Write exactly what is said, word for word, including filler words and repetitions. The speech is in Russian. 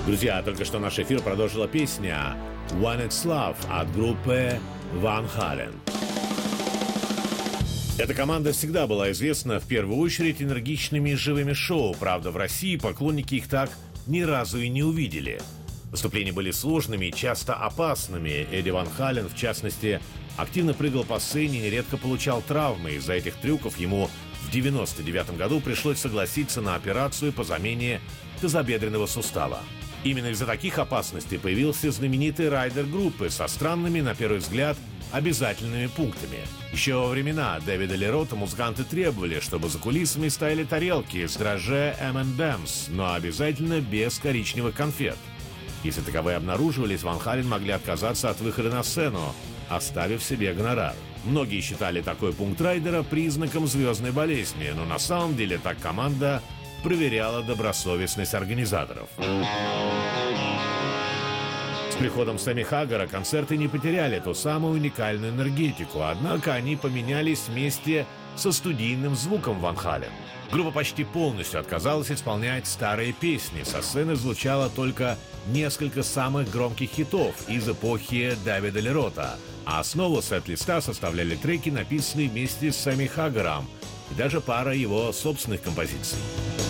Друзья, только что наш эфир продолжила песня «When It's Love» от группы Van Halen. Эта команда всегда была известна в первую очередь энергичными и живыми шоу. Правда, в России поклонники их так ни разу и не увидели. Выступления были сложными и часто опасными. Эдди Ван Хален, в частности, активно прыгал по сцене и нередко получал травмы. Из-за этих трюков ему в девяносто девятом году пришлось согласиться на операцию по замене тазобедренного сустава. Именно из-за таких опасностей появился знаменитый райдер группы со странными, на первый взгляд, обязательными пунктами. Еще во времена Дэвида Ли Рота музыканты требовали, чтобы за кулисами стояли тарелки с дрожжи эм энд эмс, но обязательно без коричневых конфет. Если таковые обнаруживались, Ван Хален могли отказаться от выхода на сцену, оставив себе гонорар. Многие считали такой пункт райдера признаком звездной болезни, но на самом деле так команда проверяла добросовестность организаторов. С приходом Сэмми Хаггара концерты не потеряли ту самую уникальную энергетику, однако они поменялись вместе со студийным звуком Ван Хален. Группа почти полностью отказалась исполнять старые песни, со сцены звучало только несколько самых громких хитов из эпохи Дэвида Ли Рота, а основу сет-листа составляли треки, написанные вместе с Сэмми Хаггаром, и даже пара его собственных композиций.